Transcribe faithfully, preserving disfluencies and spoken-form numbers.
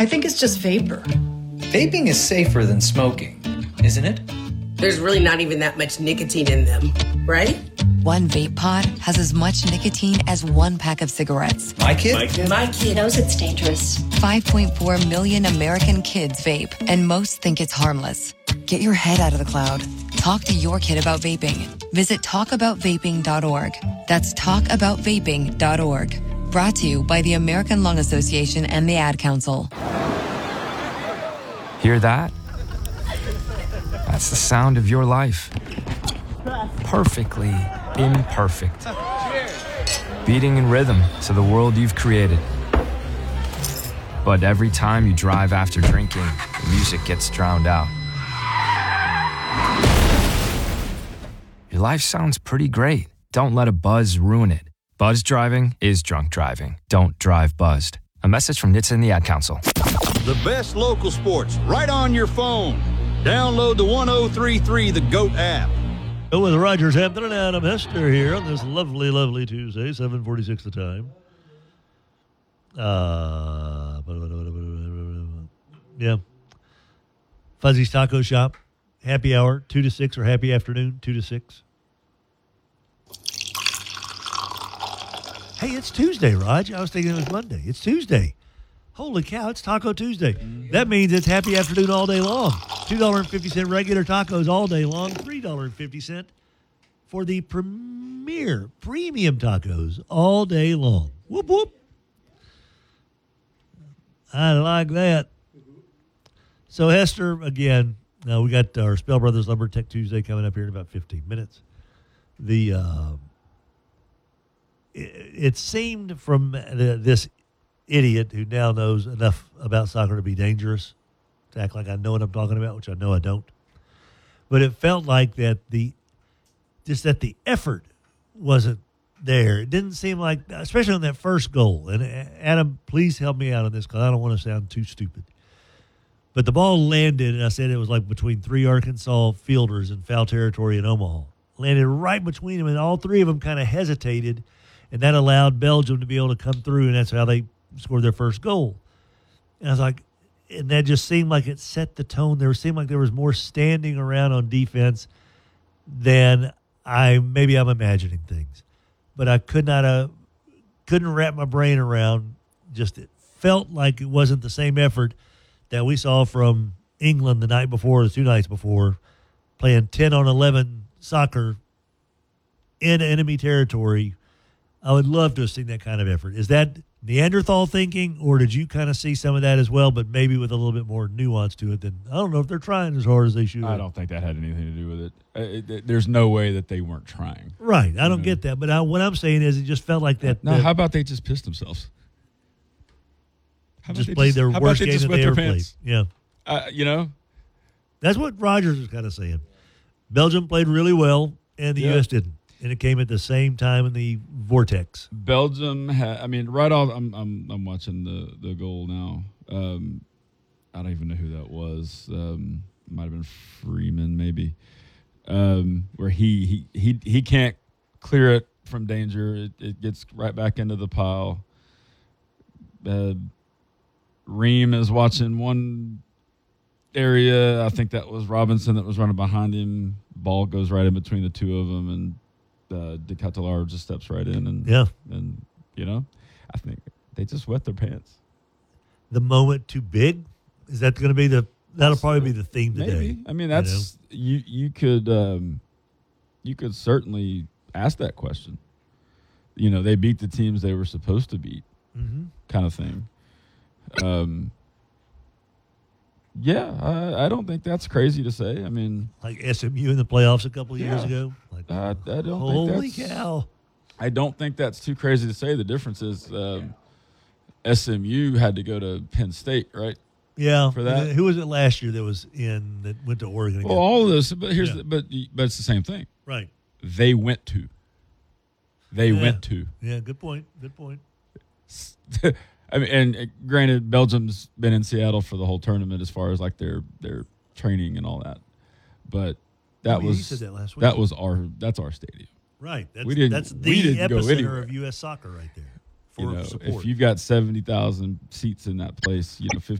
I think it's just vapor. Vaping is safer than smoking, isn't it? There's really not even that much nicotine in them, right? One vape pod has as much nicotine as one pack of cigarettes. My kid? My kid, My kid knows it's dangerous. five point four million American kids vape, and most think it's harmless. Get your head out of the cloud. Talk to your kid about vaping. Visit talk about vaping dot org. That's talk about vaping dot org. Brought to you by the American Lung Association and the Ad Council. Hear that? That's the sound of your life. Perfectly imperfect. Beating in rhythm to the world you've created. But every time you drive after drinking, the music gets drowned out. Your life sounds pretty great. Don't let a buzz ruin it. Buzz driving is drunk driving. Don't drive buzzed. A message from N H T S A and the Ad Council. The best local sports right on your phone. Download the one oh three three The GOAT app. With Rogers Hampton and Adam Hester here on this lovely, lovely Tuesday, seven forty-six the time. Uh, yeah. Fuzzy's Taco Shop, happy hour, two to six, or happy afternoon, two to six. Hey, it's Tuesday, Raj. I was thinking it was Monday. It's Tuesday. Holy cow, it's Taco Tuesday. That means it's happy afternoon all day long. two dollars and fifty cents regular tacos all day long, three dollars and fifty cents for the premier premium tacos all day long. Whoop, whoop. I like that. So, Hester, again, now we got our Spell Brothers Lumber Tech Tuesday coming up here in about fifteen minutes. The uh, it, it seemed from the, this idiot who now knows enough about soccer to be dangerous to act like I know what I'm talking about, which I know I don't. But it felt like that the just that the effort wasn't there. It didn't seem like, especially on that first goal. And Adam, please help me out on this because I don't want to sound too stupid. But the ball landed, and I said it was like between three Arkansas fielders in foul territory in Omaha. Landed right between them, and all three of them kind of hesitated, and that allowed Belgium to be able to come through, and that's how they scored their first goal. And I was like, and that just seemed like it set the tone. There seemed like there was more standing around on defense than I maybe I'm imagining things, but I could not uh, couldn't wrap my brain around. Just it felt like it wasn't the same effort that we saw from England the night before, the two nights before, playing ten on eleven soccer in enemy territory. I would love to have seen that kind of effort. Is that Neanderthal thinking, or did you kind of see some of that as well, but maybe with a little bit more nuance to it? Than I don't know if they're trying as hard as they should. I don't think that had anything to do with it. it, it there's no way that they weren't trying. Right. I don't know? get that. But I, what I'm saying is it just felt like that. No, that, how about they just pissed themselves? How just played their worst game that they ever played. Yeah. Uh, you know? That's what Rogers was kind of saying. Belgium played really well, and the yeah. U S didn't. And it came at the same time in the vortex. Belgium had, I mean, right off, I'm I'm I'm watching the, the goal now. Um, I don't even know who that was. Um, might have been Freeman, maybe. Um, where he, he he he can't clear it from danger. It, it gets right back into the pile. Uh, Ream is watching one area. I think that was Robinson that was running behind him. Ball goes right in between the two of them, and Uh, De Ketelaere just steps right in, and yeah, and you know, I think they just wet their pants. The moment too big, is that going to be the? That'll probably be the theme today. Maybe. I mean, that's you. Know? You, you could um, you could certainly ask that question. You know, they beat the teams they were supposed to beat, mm-hmm. kind of thing. Um, yeah, I, I don't think that's crazy to say. I mean, like S M U in the playoffs a couple of yeah. years ago. Like, I, I don't holy think that's, cow! I don't think that's too crazy to say. The difference is um, S M U had to go to Penn State, right? Yeah, for that. Who was it last year that was in that went to Oregon? Well, again? all of this, but here's yeah. the, but but it's the same thing, right? They went to. They yeah. went to. Yeah, good point. Good point. I mean, and granted, Belgium's been in Seattle for the whole tournament as far as like their their training and all that, but that I mean, was you said that last week. That was our that's our stadium. Right. That's, we didn't, that's we the didn't epicenter of U S soccer right there. For you know, support. if you've got seventy thousand seats in that place, you know,